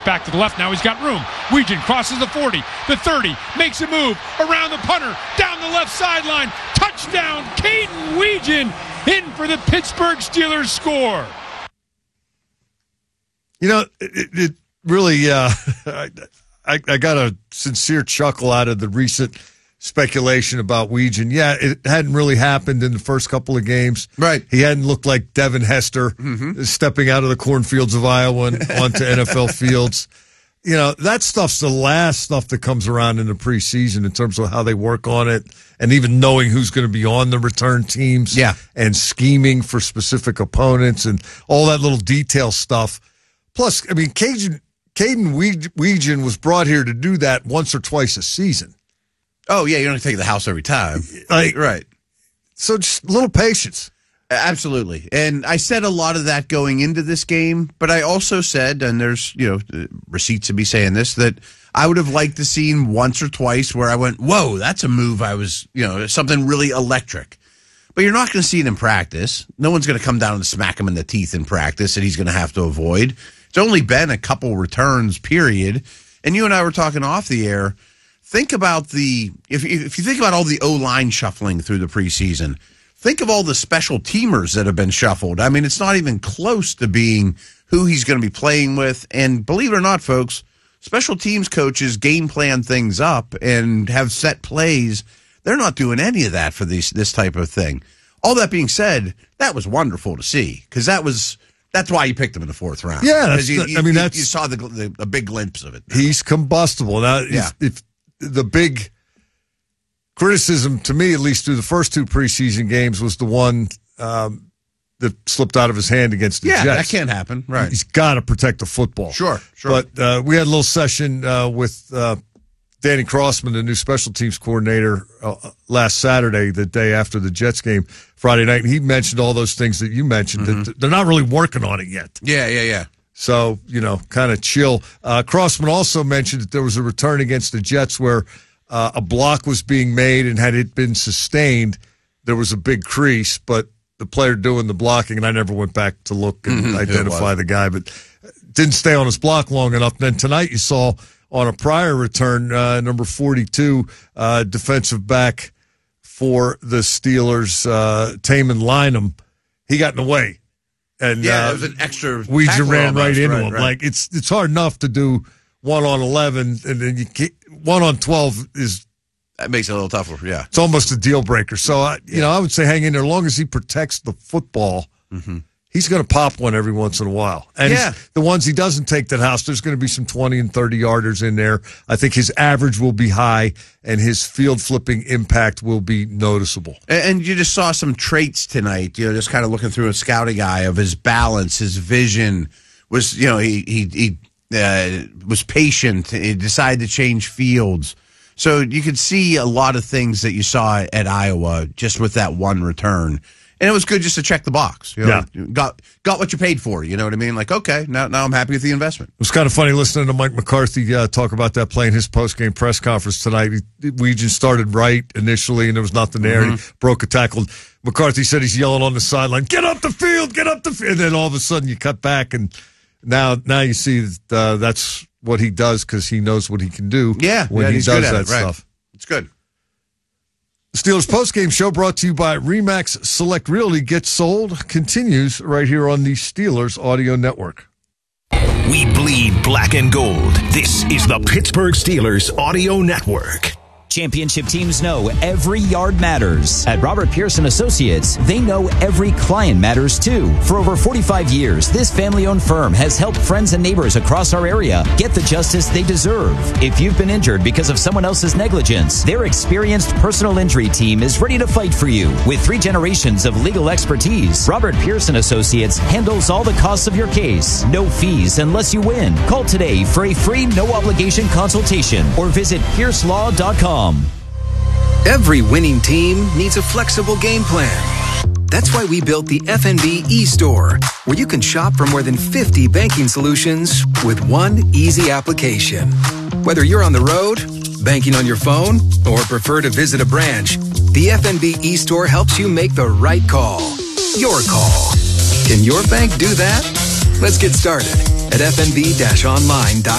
Back to the left, now he's got room. Weegan crosses the 40, the 30, makes a move around the punter, down the left sideline. Touchdown, Caden Weegan in for the Pittsburgh Steelers score. You know, it really, I got a sincere chuckle out of the recent speculation about Weegan. Yeah, it hadn't really happened in the first couple of games. Right. He hadn't looked like Devin Hester stepping out of the cornfields of Iowa and onto NFL fields. You know, that stuff's the last stuff that comes around in the preseason in terms of how they work on it and even knowing who's going to be on the return teams and scheming for specific opponents and all that little detail stuff. Plus, I mean, Caden Weegan was brought here to do that once or twice a season. Oh, yeah, you don't take the house every time. Right. So just a little patience. Absolutely. And I said a lot of that going into this game, but I also said, and there's, receipts to be saying this, that I would have liked to seen once or twice where I went, whoa, that's a move I was, something really electric. But you're not going to see it in practice. No one's going to come down and smack him in the teeth in practice that he's going to have to avoid. It's only been a couple returns, period. And you and I were talking off the air. Think about if you think about all the O-line shuffling through the preseason, think of all the special teamers that have been shuffled. I mean, it's not even close to being who he's going to be playing with. And believe it or not, folks, special teams coaches game plan things up and have set plays. They're not doing any of that for this type of thing. All that being said, that was wonderful to see because that's why you picked him in the fourth round. Yeah, you saw a big glimpse of it. He's combustible. Now, if the big criticism to me, at least through the first two preseason games, was the one that slipped out of his hand against the Jets. Yeah, that can't happen. Right. He's got to protect the football. Sure. But we had a little session with Danny Crossman, the new special teams coordinator, last Saturday, the day after the Jets game, Friday night, and he mentioned all those things that you mentioned. That they're not really working on it yet. Yeah. So, kind of chill. Crossman also mentioned that there was a return against the Jets where a block was being made, and had it been sustained, there was a big crease, but the player doing the blocking, and I never went back to look and identify the guy, but didn't stay on his block long enough. Then tonight you saw on a prior return, number 42, defensive back for the Steelers, Taman Lynham, he got in the way. And it was an extra. Weegan ran right into him. Right. Like it's hard enough to do 1-on-11, and then 1-on-12 is that makes it a little tougher. Yeah, it's almost a deal breaker. So I would say hang in there. As long as he protects the football, he's going to pop one every once in a while. And the ones he doesn't take that house, there's going to be some 20 and 30 yarders in there. I think his average will be high, and his field flipping impact will be noticeable. And you just saw some traits tonight, just kind of looking through a scouting eye of his balance, his vision was, he was patient. He decided to change fields. So you could see a lot of things that you saw at Iowa just with that one return. And it was good just to check the box. Got what you paid for. You know what I mean? Like, okay, now I'm happy with the investment. It was kind of funny listening to Mike McCarthy talk about that play in his post-game press conference tonight. We just started right initially, and there was nothing there. He broke a tackle. McCarthy said he's yelling on the sideline, get up the field, get up the field. And then all of a sudden you cut back, and now you see that that's what he does because he knows what he can do when he does that stuff. It's good. Steelers postgame show brought to you by RE/MAX Select Realty. Get sold continues right here on the Steelers Audio Network. We bleed black and gold. This is the Pittsburgh Steelers Audio Network. Championship teams know every yard matters. At Robert Pearson Associates, they know every client matters too. For over 45 years, this family-owned firm has helped friends and neighbors across our area get the justice they deserve. If you've been injured because of someone else's negligence, their experienced personal injury team is ready to fight for you. With 3 generations of legal expertise, Robert Pearson Associates handles all the costs of your case. No fees unless you win. Call today for a free no-obligation consultation or visit piercelaw.com. Every winning team needs a flexible game plan. That's why we built the FNB e-store, where you can shop for more than 50 banking solutions with one easy application. Whether you're on the road, banking on your phone, or prefer to visit a branch, the FNB e-store helps you make the right call. Your call. Can your bank do that? Let's get started. at fnb-online.com.